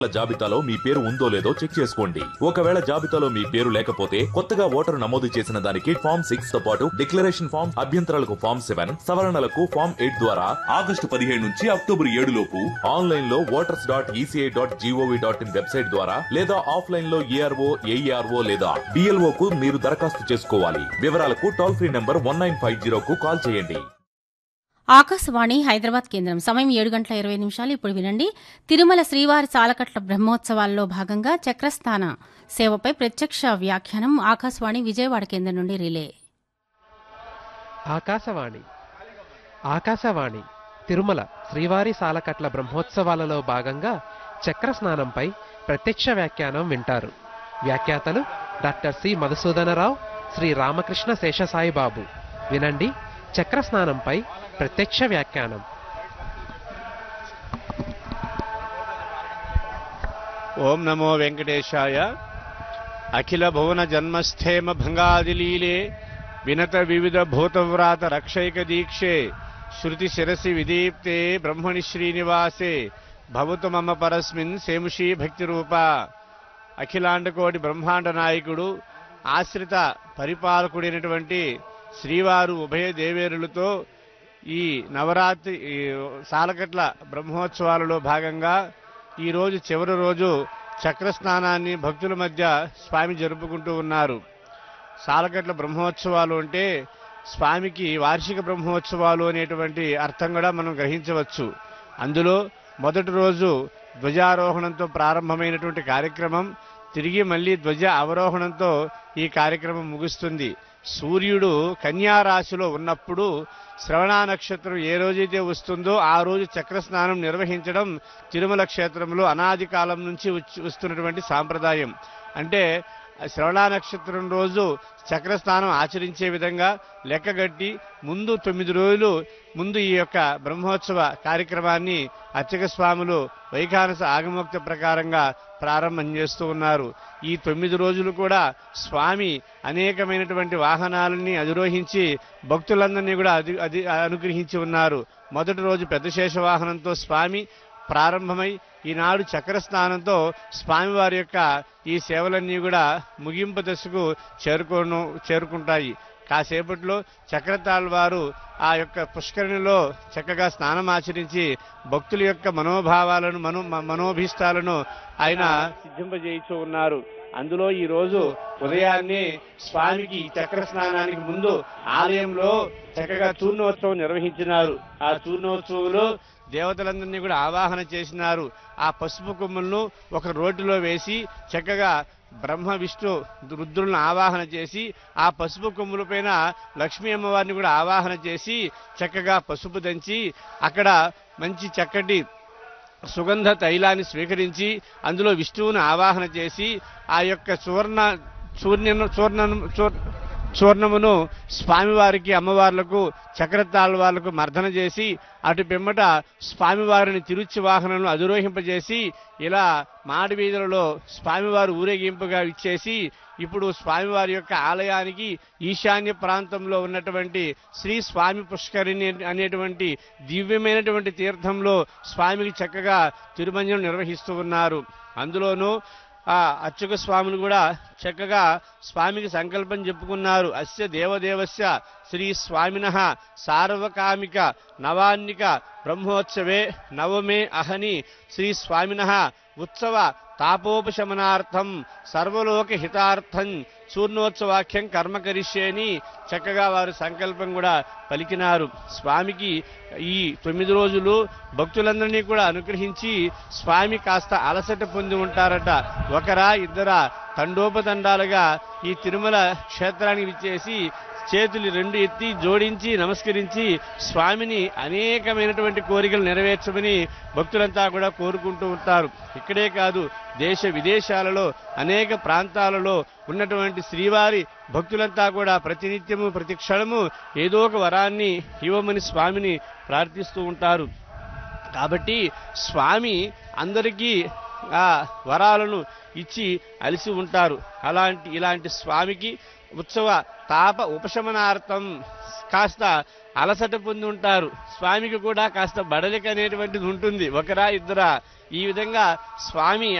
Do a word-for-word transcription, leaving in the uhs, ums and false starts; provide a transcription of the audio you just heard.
జాబితాలో మీ పేరు ఉందో లేదో చెక్ చేసుకోండి. ఒకవేళ జాబితాలో మీ పేరు లేకపోతే కొత్తగా ఓటరు నమోదు చేసిన దానికి ఫామ్ సిక్స్ తో పాటు డిక్లరేషన్ ఫామ్, అభ్యంతరాలకు ఫామ్ సెవెన్, సవరణలకు ఫామ్ ఎయిట్ ద్వారా ఆగస్టు పదిహేడు నుంచి అక్టోబర్ ఏడు లోపు ఆన్లైన్ లో voters dot ECI dot GOV dot in website ద్వారా లేదా ఆఫ్లైన్ లో ఏఆర్ఓ, ఏఈఆర్ఓ లేదా డిఎల్ఓ కు మీరు దరఖాస్తు చేసుకోవాలి. వివరాలకు toll free number one nine five zero కు కాల్ చేయండి. ఆకాశవాణి హైదరాబాద్ కేంద్రం సమయం ఏడు గంటల ఇరవై నిమిషాలు. ఇప్పుడు వినండి, తిరుమల శ్రీవారి సాలకట్ల బ్రహ్మోత్సవాల్లో భాగంగా చక్రస్థాన సేవపై ప్రత్యక్ష వ్యాఖ్యానం ఆకాశవాణి విజయవాడ కేంద్రం నుండి రిలే. ఆకాశవాణి ఆకాశవాణి తిరుమల శ్రీవారి సాలకట్ల బ్రహ్మోత్సవాలలో భాగంగా చక్రస్నానంపై ప్రత్యక్ష వ్యాఖ్యానం వింటారు. వ్యాఖ్యాతలు డాక్టర్ సి మధుసూదనరావు, శ్రీ రామకృష్ణ శేషసాయిబాబు. వినండి, చక్రస్నానంపై ప్రత్యక్ష వ్యాఖ్యానం. ఓం నమో వెంకటేశాయ. అఖిల భువన జన్మస్థేమ భంగాదిలీలే వినత వివిధ భూతవ్రాత రక్షైక దీక్షే శృతి శిరసి విదీప్తే బ్రహ్మణి శ్రీనివాసే భవతు మమ పరస్మిన్ సేముషీ భక్తి రూప. అఖిలాండకోటి బ్రహ్మాండ నాయకుడు, ఆశ్రిత పరిపాలకుడైనటువంటి శ్రీవారు ఉభయ దేవేరులతో ఈ నవరాత్రి సాలకట్ల బ్రహ్మోత్సవాలలో భాగంగా ఈరోజు చివరి రోజు చక్రస్నానాన్ని భక్తుల మధ్య స్వామి జరుపుకుంటూ ఉన్నారు. సాలకట్ల బ్రహ్మోత్సవాలు అంటే స్వామికి వార్షిక బ్రహ్మోత్సవాలు అనేటువంటి అర్థం కూడా మనం గ్రహించవచ్చు. అందులో మొదటి రోజు ధ్వజారోహణంతో ప్రారంభమైనటువంటి కార్యక్రమం తిరిగి మళ్లీ ధ్వజ అవరోహణంతో ఈ కార్యక్రమం ముగుస్తుంది. సూర్యుడు కన్యా రాశిలో ఉన్నప్పుడు శ్రవణ నక్షత్రం ఏ రోజైతే వస్తుందో ఆ రోజు చక్రస్నానం నిర్వహించడం తిరుమల క్షేత్రంలో అనాది కాలం నుంచి వస్తున్నటువంటి సాంప్రదాయం. అంటే శ్రవణ నక్షత్రం రోజు చక్రస్నానం ఆచరించే విధంగా లెక్కగట్టి ముందు తొమ్మిది రోజులు ముందు ఈ యొక్క బ్రహ్మోత్సవ కార్యక్రమాన్ని అర్చక స్వాములు వైఖానస ఆగమోక్త ప్రకారంగా ప్రారంభం చేస్తూ ఉన్నారు. ఈ తొమ్మిది రోజులు కూడా స్వామి అనేకమైనటువంటి వాహనాలని అధిరోహించి భక్తులందరినీ కూడా అది అది అనుగ్రహించి ఉన్నారు. మొదటి రోజు పెద్ద శేష వాహనంతో స్వామి ప్రారంభమై ఈనాడు చక్రస్నానంతో స్వామివారి యొక్క ఈ సేవలన్నీ కూడా ముగింపు దశకు చేరుకోను చేరుకుంటాయి. కాసేపట్లో చక్రతాళ్ వారు ఆ యొక్క పుష్కరిణిలో చక్కగా స్నానం ఆచరించి భక్తుల యొక్క మనోభావాలను మనో మనోభీష్టాలను ఆయన సిద్ధింపజేయిస్తూ ఉన్నారు. అందులో ఈ రోజు ఉదయాన్నే స్వామికి చక్ర స్నానానికి ముందు ఆలయంలో చక్కగా చూర్ణోత్సవం నిర్వహించినారు. ఆ చూర్ణోత్సవంలో దేవతలందరినీ కూడా ఆవాహన చేసినారు. ఆ పసుపు కొమ్ములను ఒక రోడ్డులో వేసి చక్కగా బ్రహ్మ విష్ణు రుద్రులను ఆవాహన చేసి ఆ పసుపు కొమ్ముల పైన లక్ష్మీ అమ్మవారిని కూడా ఆవాహన చేసి చక్కగా పసుపు దంచి అక్కడ మంచి చక్కటి సుగంధ తైలాన్ని స్వీకరించి అందులో విష్ణువును ఆవాహన చేసి ఆ యొక్క సువర్ణ చూర్ణ చూర్ణ చూర్ణమును స్వామివారికి అమ్మవార్లకు చక్రతాళ్ వాళ్లకు మర్దన చేసి అటు పిమ్మట స్వామివారిని తిరుచి వాహనంలో అధిరోహింపజేసి ఇలా మాడవీధులలో స్వామివారు ఊరేగింపుగా ఇచ్చేసి ఇప్పుడు స్వామివారి యొక్క ఆలయానికి ఈశాన్య ప్రాంతంలో ఉన్నటువంటి శ్రీ స్వామి పుష్కరిణి అనేటువంటి దివ్యమైనటువంటి తీర్థంలో స్వామికి చక్కగా తిరుమంజనం నిర్వహిస్తూ ఉన్నారు. అందులోనూ ఆ అర్చక స్వాములు కూడా చక్కగా స్వామికి సంకల్పం చెప్పుకున్నారు. అస్య దేవదేవస్య శ్రీ స్వామినః సార్వకామిక నవాన్నిక బ్రహ్మోత్సవే నవమే అహని శ్రీ స్వామినః ఉత్సవ తాపోపశమనార్థం సర్వలోక హితార్థం చూర్ణోత్సవాఖ్యం కర్మ కరిష్యేని చక్కగా వారు సంకల్పం కూడా పలికినారు. స్వామికి ఈ తొమ్మిది రోజులు భక్తులందరినీ కూడా అనుగ్రహించి స్వామి కాస్త అలసట పొంది ఉంటారట. ఒకరా ఇద్దరా తండోపతండాలుగా ఈ తిరుమల క్షేత్రానికి విచ్చేసి చేతులు రెండు ఎత్తి జోడించి నమస్కరించి స్వామిని అనేకమైనటువంటి కోరికలు నెరవేర్చమని భక్తులంతా కూడా కోరుకుంటూ ఉంటారు. ఇక్కడే కాదు, దేశ విదేశాలలో అనేక ప్రాంతాలలో ఉన్నటువంటి శ్రీవారి భక్తులంతా కూడా ప్రతినిత్యము ప్రతి క్షణము ఏదో ఒక వరాన్ని ఇవ్వమని స్వామిని ప్రార్థిస్తూ ఉంటారు. కాబట్టి స్వామి అందరికీ ఆ వరాలను ఇచ్చి అలిసి ఉంటారు. అలాంటి ఇలాంటి స్వామికి ఉత్సవ తాప ఉపశమనార్థం కాస్త అలసట పొంది ఉంటారు. స్వామికి కూడా కాస్త బడలిక అనేటువంటిది ఉంటుంది, ఒకరా ఇద్దరా. ఈ విధంగా స్వామి